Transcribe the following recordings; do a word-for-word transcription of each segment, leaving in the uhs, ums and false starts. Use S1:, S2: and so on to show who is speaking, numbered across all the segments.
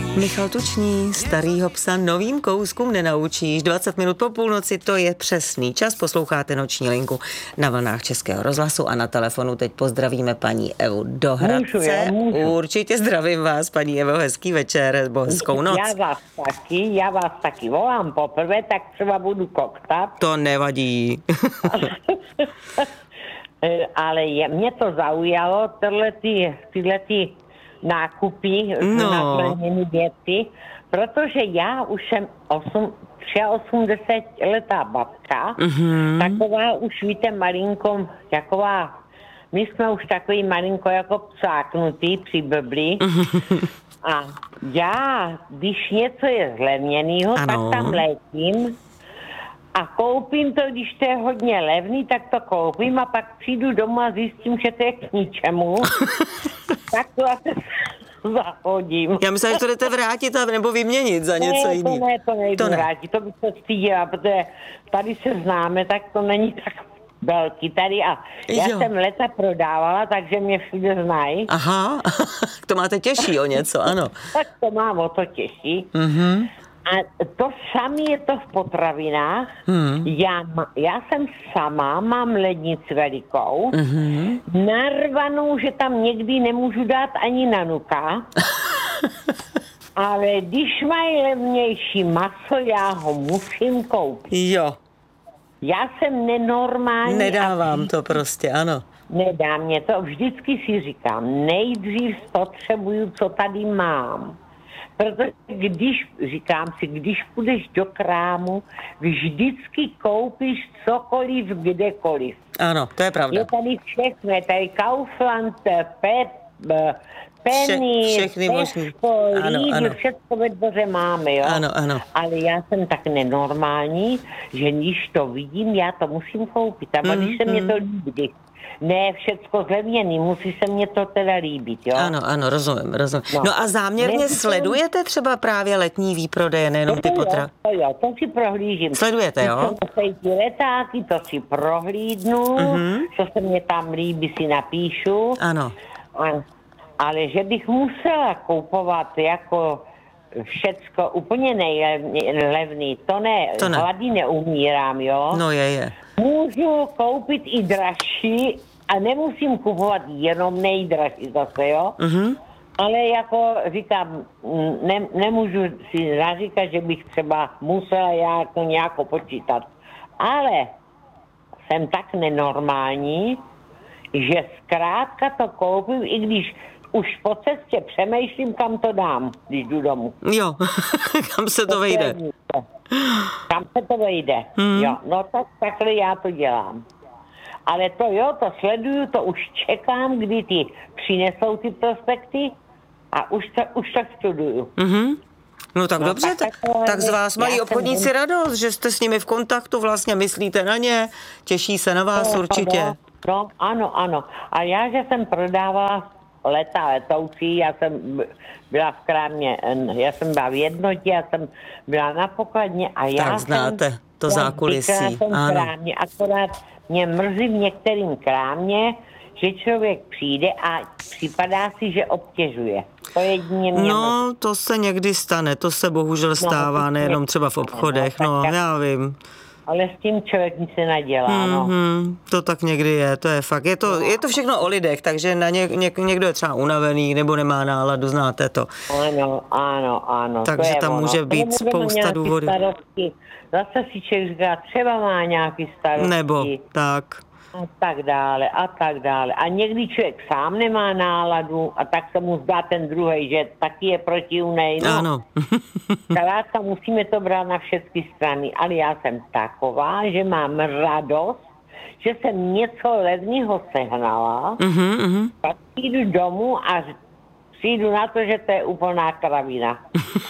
S1: Michal Tučný, starýho psa novým kouskům nenaučíš. dvacet minut po půlnoci, to je přesný čas. Posloucháte Noční linku na vlnách Českého rozhlasu a na telefonu teď pozdravíme paní Evu do Hradce.
S2: Můžu, já můžu.
S1: Určitě zdravím vás, paní Evo, hezký večer nebo hezkou noc.
S2: Já vás taky, já vás taky volám poprvé, tak třeba budu koktat.
S1: To nevadí.
S2: Ale je, mě to zaujalo, tyhle, ty, tyhle ty nákupy,
S1: no.
S2: naplněné věci, protože já už jsem osm, osmdesát letá babka, mm-hmm. taková už víte malinko, taková, my jsme už takový malinko jako psáknutý při blbli. A já, když něco je zlevněnýho, tak tam letím a koupím to, když to je hodně levný, tak to koupím a pak přijdu domů a zjistím, že to je k ničemu. Tak to asi zahodím.
S1: Já myslím, že to jdete vrátit a, nebo vyměnit za něco
S2: ne,
S1: jiného.
S2: To ne, to nejdu
S1: to ne.
S2: vrátit, to bych se stydila, protože tady se známe, tak to není tak velký tady a já
S1: jo. jsem
S2: leta prodávala, takže mě všude znají.
S1: Aha, to máte těžší o něco, ano.
S2: Tak to mám o to těžší.
S1: Mhm.
S2: A to samé je to v potravinách. Hmm. Já, já jsem sama, mám lednici velikou, hmm. narvanou, že tam někdy nemůžu dát ani nanuka. Ale když mají levnější maso, já ho musím koupit.
S1: Jo.
S2: Já jsem nenormální.
S1: Nedávám to prostě, ano.
S2: Nedá mě to. Vždycky si říkám, nejdřív spotřebuju, co tady mám. Protože když, říkám si, když půjdeš do krámu, vždycky koupíš cokoliv, kdekoliv.
S1: Ano, to je pravda.
S2: Je tady všechno, je tady Kaufland, Pet, Penny,
S1: Vše, všechny možný.
S2: Lidl, všechno ve dvoře máme, jo.
S1: Ano, ano.
S2: Ale já jsem tak nenormální, že když to vidím, já to musím koupit. A
S1: mm,
S2: když se
S1: mm.
S2: mě to líbí, ne všecko zlevněný, musí se mě to teda líbit, jo?
S1: Ano, ano, rozumím, rozumím. No, no a záměrně
S2: Nevíte,
S1: sledujete třeba právě letní výprodeje, nejenom ty potra...
S2: To jo, to si prohlížím.
S1: Sledujete, jo?
S2: To jsou ty letáky, to si prohlídnu, mm-hmm. co se mě tam líbí, si napíšu.
S1: Ano.
S2: A, ale že bych musela koupovat jako všecko úplně nejlevný, to ne,
S1: to ne.
S2: Hlady neumírám, jo?
S1: No je, je.
S2: Můžu koupit i dražší a nemusím kupovat jenom nejdražší zase, jo? Mm-hmm. Ale jako říkám, ne, nemůžu si naříkat, že bych třeba musela já to nějak počítat. Ale jsem tak nenormální, že zkrátka to koupím, i když už po cestě přemýšlím, kam to dám, když jdu domů.
S1: Jo, kam se to, to vejde.
S2: Kam se to vejde, hmm. jo. No tak takhle já to dělám. Ale to jo, to sleduju, to už čekám, kdy ty přinesou ty prospekty a už to, už to studuju.
S1: Mm-hmm. No tak no, dobře, tak, tak, tak z vás mají obchodníci jsem... radost, že jste s nimi v kontaktu, vlastně myslíte na ně, těší se na vás no, určitě.
S2: No, no, ano, ano. A já, že jsem prodávala leta letoucí, já jsem byla v krámě, já jsem byla v Jednotě, já jsem byla na pokladně a já
S1: tak znáte
S2: jsem,
S1: to zákulisí.
S2: Ano. Krámě, akorát mě mrzí v některým krámě, že člověk přijde a připadá si, že obtěžuje. To jedině mě
S1: No,
S2: mrzí.
S1: to se někdy stane, to se bohužel stává, no, nejenom třeba v obchodech, no, no já vím.
S2: Ale s tím člověk nic se nadělá, no.
S1: Mm-hmm, to tak někdy je, to je fakt. Je to, no. je to všechno o lidech, takže na ně, ně, někdo je třeba unavený nebo nemá náladu, znáte to.
S2: Ano, ano, ano.
S1: Takže tam
S2: ono.
S1: může být spousta důvodů.
S2: Starosti. Zase si člověk říká, třeba má nějaký starosti.
S1: Nebo tak.
S2: A tak dále, a tak dále. A někdy člověk sám nemá náladu a tak se mu zdá ten druhej, že taky je protivnej. No.
S1: Ano.
S2: Zkrátka musíme to brát na všechny strany, ale já jsem taková, že mám radost, že jsem něco levného sehnala, uh-huh, uh-huh. pak jdu domů a přijdu na to, že to je úplná kravina.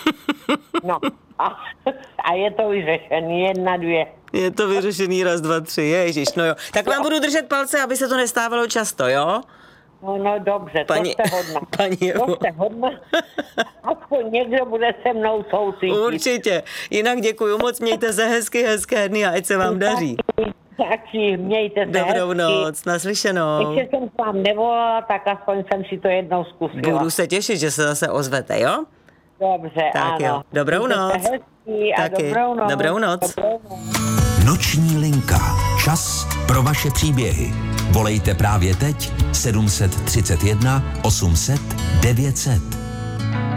S2: No a, a je to vyřešený, jedna, dvě.
S1: Je to vyřešený, raz, dva, tři, ježiš, no jo. Tak vám budu držet palce, aby se to nestávalo často, jo?
S2: No, no dobře,
S1: paní,
S2: to jste hodná.
S1: Paní
S2: to jste hodná. Aspoň někdo bude se mnou soucítit.
S1: Určitě. Jinak děkuju moc, mějte se hezky, hezké dny a ať se vám daří.
S2: Taky, mějte se
S1: Dobrou
S2: hezky.
S1: noc, naslyšenou.
S2: Ještě jsem k vám nevolala, tak aspoň jsem si to jednou zkusila.
S1: Budu se těšit, že se zase ozvete, jo?
S2: Dobře,
S1: tak
S2: ano.
S1: jo, dobrou noc.
S2: Hezký a
S1: Taky.
S2: dobrou noc.
S1: Dobrou noc.
S2: Dobrou noc.
S3: Noční linka. Čas pro vaše příběhy. Volejte právě teď sedm set třicet jedna osm set devět set.